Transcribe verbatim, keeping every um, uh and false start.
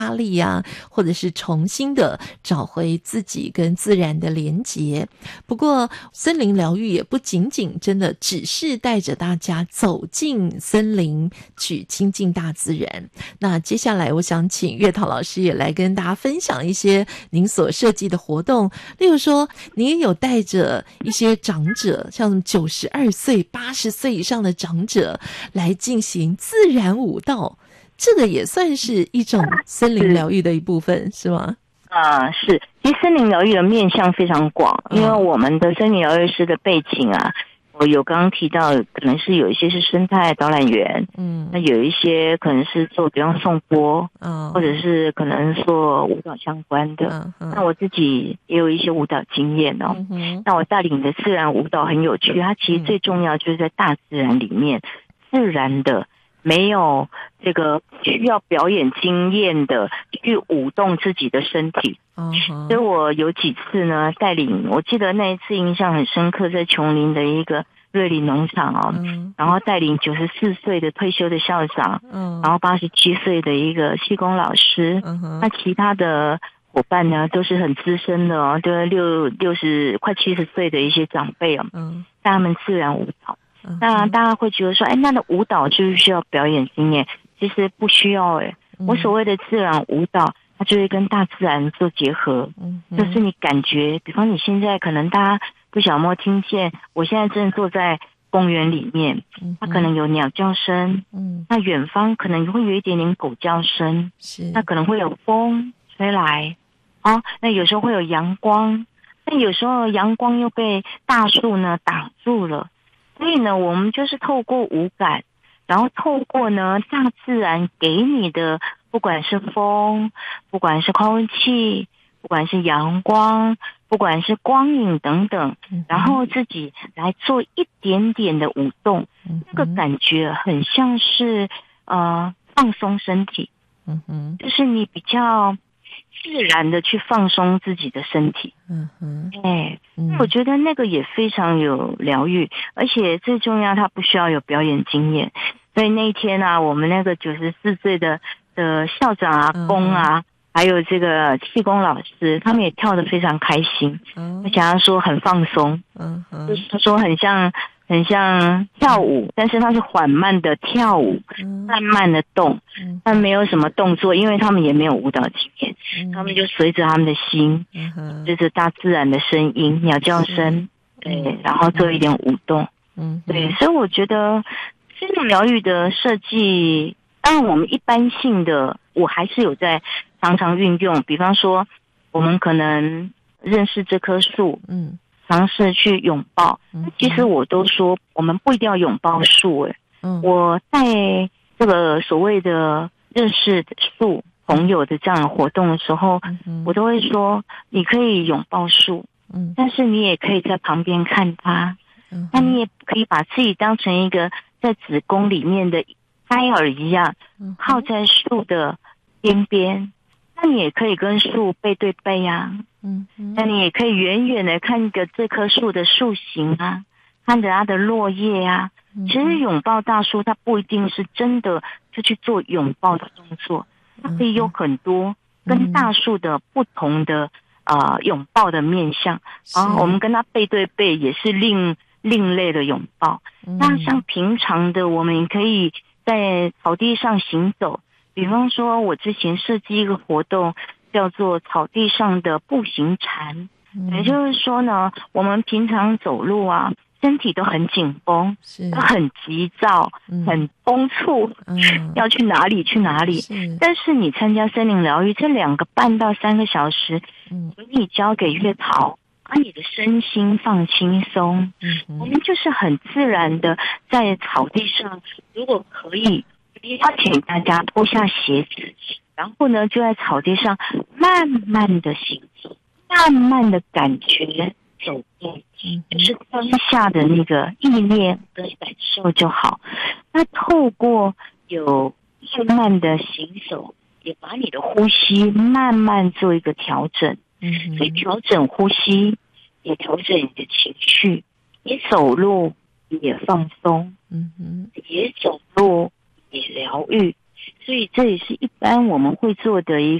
压力啊，或者是重新的找回自己跟自然的连结。不过森林疗愈也不仅仅真的只是带着大家走进森林去亲近大自然。那接下来我想请月桃老师也来跟大家分享一些您所设计的活动，例如说您也有带着一些长者，像九十二岁八十岁以上的长者来进行自然舞蹈，这个也算是一种森林疗愈的一部分，是吗？ 啊、呃，是。其实森林疗愈的面向非常广，因为我们的森林疗愈师的背景啊，我有刚刚提到，可能是有一些是生态导览员，嗯，那有一些可能是做，比方颂钵，嗯，或者是可能做舞蹈相关的。嗯嗯、那我自己也有一些舞蹈经验哦。嗯、那我带领的自然舞蹈很有趣，它其实最重要就是在大自然里面，自然的。没有这个需要表演经验的去舞动自己的身体， uh-huh. 所以我有几次呢带领，我记得那一次印象很深刻，在琼林的一个瑞里农场哦， uh-huh. 然后带领九十四岁的退休的校长， uh-huh. 然后八十七岁的一个气功老师， uh-huh. 那其他的伙伴呢都是很资深的哦，都六六十快七十岁的一些长辈哦，嗯，带他们自然舞蹈。那大家会觉得说，哎，那的舞蹈就是需要表演经验，其实不需要哎。我所谓的自然舞蹈，它就会跟大自然做结合，嗯，就是你感觉，比方你现在可能大家不晓得有没有听见，我现在正坐在公园里面，它可能有鸟叫声，嗯，那远方可能会有一点点狗叫声，是，那可能会有风吹来，哦，那有时候会有阳光，那有时候阳光又被大树呢挡住了。所以呢，我们就是透过五感，然后透过呢大自然给你的，不管是风，不管是空气，不管是阳光，不管是光影等等，然后自己来做一点点的舞动，那个感觉很像是呃放松身体，嗯哼，就是你比较自然的去放松自己的身体，嗯哼，哎，嗯，我觉得那个也非常有疗愈，而且最重要，它不需要有表演经验。所以那一天啊，我们那个九十四岁的的校长啊、公啊，嗯，还有这个气功老师，他们也跳得非常开心，嗯，而且他说很放松，嗯嗯，就是他说很像。很像跳舞，但是它是缓慢的跳舞，嗯，慢慢的动，嗯，但没有什么动作，因为他们也没有舞蹈经验，嗯，他们就随着他们的心，嗯，随着大自然的声音，鸟叫声，对，然后做一点舞动，嗯，对，所以我觉得这种疗愈的设计，当然我们一般性的，我还是有在常常运用，比方说，我们可能认识这棵树，嗯。尝试去拥抱，其实我都说我们不一定要拥抱树诶，嗯，我在这个所谓的认识树朋友的这样的活动的时候，嗯，我都会说你可以拥抱树，嗯，但是你也可以在旁边看它，嗯，那你也可以把自己当成一个在子宫里面的胎儿一样，靠在树的边边，那你也可以跟树背对背啊。嗯，那你也可以远远的看着这棵树的树形啊，看着它的落叶啊。其实拥抱大树，它不一定是真的就去做拥抱的动作，它可以有很多跟大树的不同的呃拥抱的面向啊。我们跟它背对背也是另另类的拥抱。那像平常的，我们可以在草地上行走，比方说，我之前设计一个活动。叫做草地上的步行禅，嗯，也就是说呢，我们平常走路啊，身体都很紧绷，都很急躁，嗯，很匆促，嗯，要去哪里去哪里。是，但是你参加森林疗愈，这两个半到三个小时，嗯，你交给月桃，把你的身心放轻松，嗯，我们就是很自然的在草地上，如果可以，邀请大家脱下鞋子。然后呢，就在草地上慢慢的行走，慢慢的感觉走动，就是当下的那个意念跟感受就好。那透过有慢慢的行走，也把你的呼吸慢慢做一个调整，嗯，所以调整呼吸，也调整你的情绪，你走路也放松，嗯哼，也走路也疗愈。 所以这也是一般我们会做的一